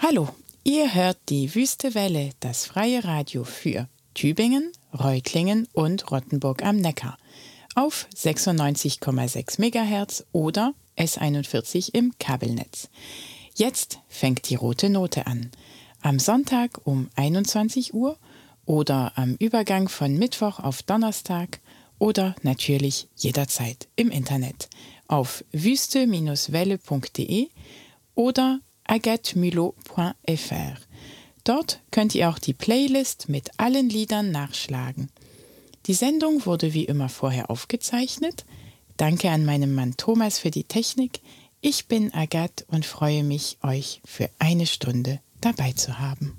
Hallo, ihr hört die Wüste Welle, das freie Radio für Tübingen, Reutlingen und Rottenburg am Neckar auf 96,6 MHz oder S41 im Kabelnetz. Jetzt fängt die rote Note an. Am Sonntag um 21 Uhr oder am Übergang von Mittwoch auf Donnerstag oder natürlich jederzeit im Internet auf wüste-welle.de oder agattemulot.fr. Dort könnt ihr auch die Playlist mit allen Liedern nachschlagen. Die Sendung wurde wie immer vorher aufgezeichnet. Danke an meinen Mann Thomas für die Technik. Ich bin Agathe und freue mich, euch für eine Stunde dabei zu haben.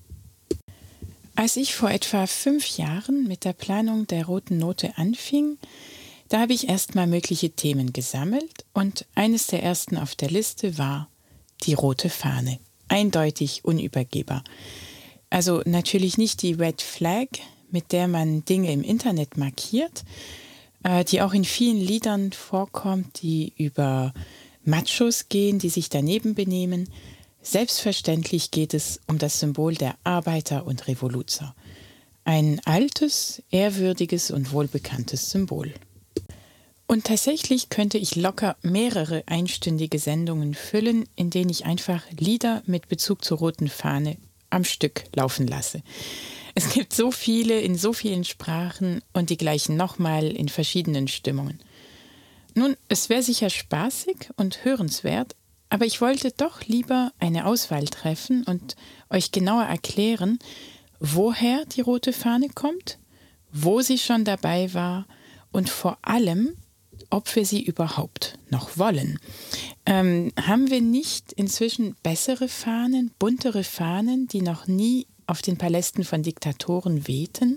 Als ich vor etwa 5 Jahren mit der Planung der roten Note anfing, da habe ich erstmal mögliche Themen gesammelt und eines der ersten auf der Liste war die rote Fahne. Eindeutig unübergehbar. Also natürlich nicht die Red Flag, mit der man Dinge im Internet markiert, die auch in vielen Liedern vorkommt, die über Machos gehen, die sich daneben benehmen. Selbstverständlich geht es um das Symbol der Arbeiter und Revoluzer. Ein altes, ehrwürdiges und wohlbekanntes Symbol. Und tatsächlich könnte ich locker mehrere einstündige Sendungen füllen, in denen ich einfach Lieder mit Bezug zur roten Fahne am Stück laufen lasse. Es gibt so viele in so vielen Sprachen und die gleichen nochmal in verschiedenen Stimmungen. Nun, es wäre sicher spaßig und hörenswert, aber ich wollte doch lieber eine Auswahl treffen und euch genauer erklären, woher die rote Fahne kommt, wo sie schon dabei war und vor allem, ob wir sie überhaupt noch wollen. Haben wir nicht inzwischen bessere Fahnen, buntere Fahnen, die noch nie auf den Palästen von Diktatoren wehten?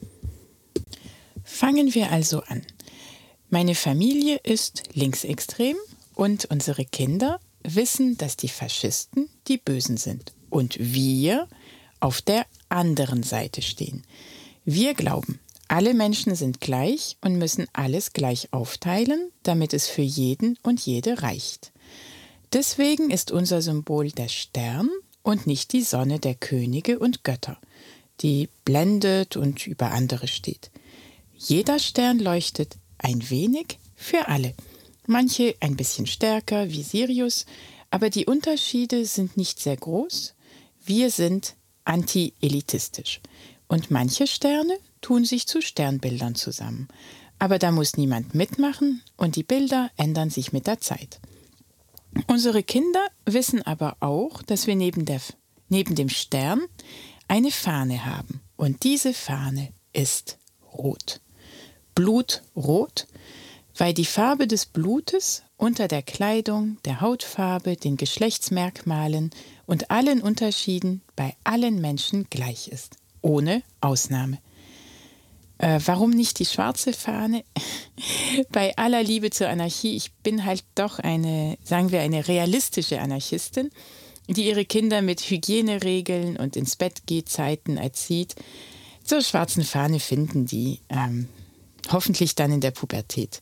Fangen wir also an. Meine Familie ist linksextrem und unsere Kinder wissen, dass die Faschisten die Bösen sind und wir auf der anderen Seite stehen. Wir glauben, alle Menschen sind gleich und müssen alles gleich aufteilen, damit es für jeden und jede reicht. Deswegen ist unser Symbol der Stern und nicht die Sonne der Könige und Götter, die blendet und über andere steht. Jeder Stern leuchtet ein wenig für alle. Manche ein bisschen stärker wie Sirius, aber die Unterschiede sind nicht sehr groß. Wir sind anti-elitistisch. Und manche Sterne tun sich zu Sternbildern zusammen. Aber da muss niemand mitmachen und die Bilder ändern sich mit der Zeit. Unsere Kinder wissen aber auch, dass wir neben dem Stern eine Fahne haben. Und diese Fahne ist rot. Blutrot, weil die Farbe des Blutes unter der Kleidung, der Hautfarbe, den Geschlechtsmerkmalen und allen Unterschieden bei allen Menschen gleich ist. Ohne Ausnahme. Warum nicht die schwarze Fahne? Bei aller Liebe zur Anarchie, ich bin halt doch eine realistische Anarchistin, die ihre Kinder mit Hygieneregeln und ins Bettgehzeiten erzieht. Zur schwarzen Fahne finden die hoffentlich dann in der Pubertät.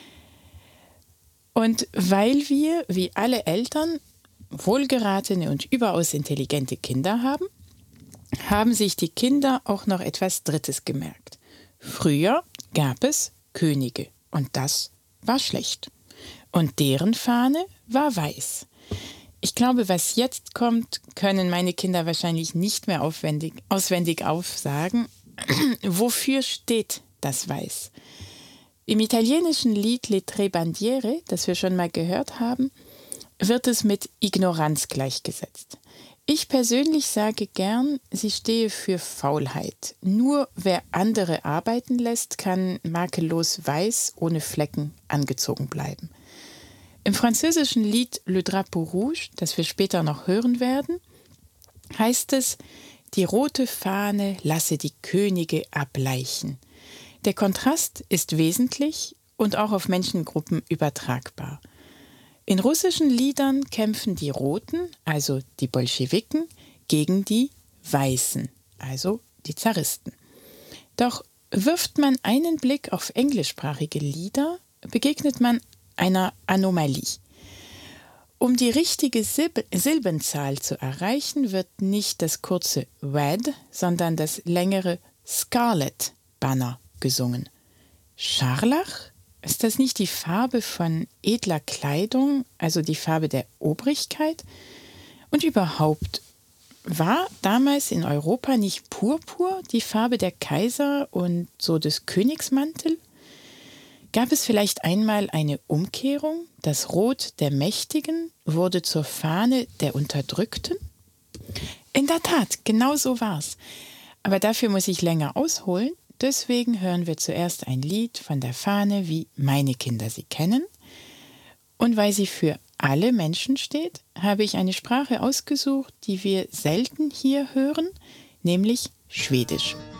Und weil wir, wie alle Eltern, wohlgeratene und überaus intelligente Kinder haben, haben sich die Kinder auch noch etwas Drittes gemerkt. Früher gab es Könige und das war schlecht. Und deren Fahne war weiß. Ich glaube, was jetzt kommt, können meine Kinder wahrscheinlich nicht mehr auswendig aufsagen. Wofür steht das Weiß? Im italienischen Lied Le Tre Bandiere, das wir schon mal gehört haben, wird es mit Ignoranz gleichgesetzt. Ich persönlich sage gern, sie stehe für Faulheit. Nur wer andere arbeiten lässt, kann makellos weiß, ohne Flecken angezogen bleiben. Im französischen Lied Le Drapeau Rouge, das wir später noch hören werden, heißt es, die rote Fahne lasse die Könige erbleichen. Der Kontrast ist wesentlich und auch auf Menschengruppen übertragbar. In russischen Liedern kämpfen die Roten, also die Bolschewiken, gegen die Weißen, also die Zaristen. Doch wirft man einen Blick auf englischsprachige Lieder, begegnet man einer Anomalie. Um die richtige Silbenzahl zu erreichen, wird nicht das kurze Red, sondern das längere Scarlet Banner gesungen. Scharlach? Ist das nicht die Farbe von edler Kleidung, also die Farbe der Obrigkeit? Und überhaupt, war damals in Europa nicht Purpur die Farbe der Kaiser und so des Königsmantel? Gab es vielleicht einmal eine Umkehrung? Das Rot der Mächtigen wurde zur Fahne der Unterdrückten? In der Tat, genau so war's. Aber dafür muss ich länger ausholen. Deswegen hören wir zuerst ein Lied von der Fahne, wie meine Kinder sie kennen. Und weil sie für alle Menschen steht, habe ich eine Sprache ausgesucht, die wir selten hier hören, nämlich Schwedisch.